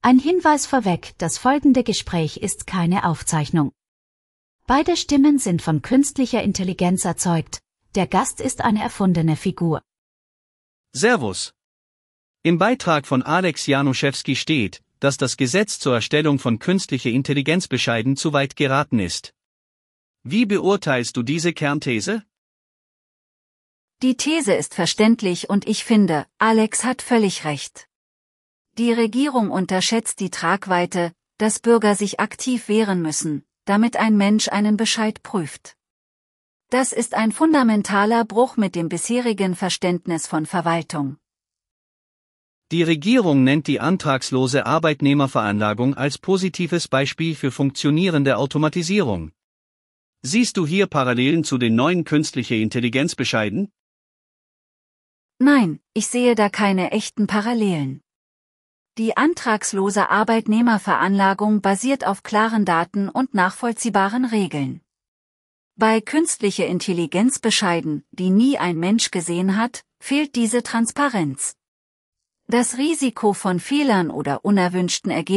Ein Hinweis vorweg, das folgende Gespräch ist keine Aufzeichnung. Beide Stimmen sind von künstlicher Intelligenz erzeugt. Der Gast ist eine erfundene Figur. Servus. Im Beitrag von Alex Januszewski steht, dass das Gesetz zur Erstellung von künstlicher Intelligenz bescheiden zu weit geraten ist. Wie beurteilst du diese Kernthese? Die These ist verständlich und ich finde, Alex hat völlig recht. Die Regierung unterschätzt die Tragweite, dass Bürger sich aktiv wehren müssen, damit ein Mensch einen Bescheid prüft. Das ist ein fundamentaler Bruch mit dem bisherigen Verständnis von Verwaltung. Die Regierung nennt die antragslose Arbeitnehmerveranlagung als positives Beispiel für funktionierende Automatisierung. Siehst du hier Parallelen zu den neuen künstliche Intelligenzbescheiden? Nein, ich sehe da keine echten Parallelen. Die antragslose Arbeitnehmerveranlagung basiert auf klaren Daten und nachvollziehbaren Regeln. Bei künstlicher Intelligenzbescheiden, die nie ein Mensch gesehen hat, fehlt diese Transparenz. Das Risiko von Fehlern oder unerwünschten Ergebnissen